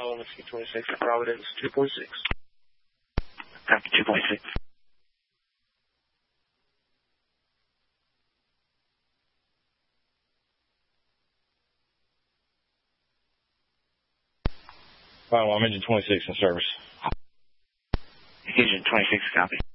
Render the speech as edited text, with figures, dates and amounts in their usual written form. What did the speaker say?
Control, Whiskey 26 at Providence 2.6. Copy 2.6. Final, I'm engine 26 in service. Engine 26, copy.